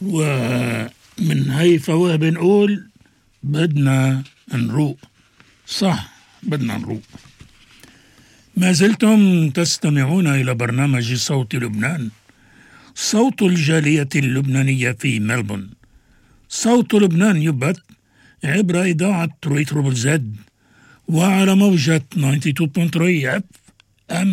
ومن هيفا بنقول بدنا نروق. صح، بدنا نروق. ما زلتم تستمعون إلى برنامج صوت لبنان، صوت الجالية اللبنانية في ملبون. صوت لبنان يبث عبر إذاعة رويترو زد وعلى موجة 92.3 اف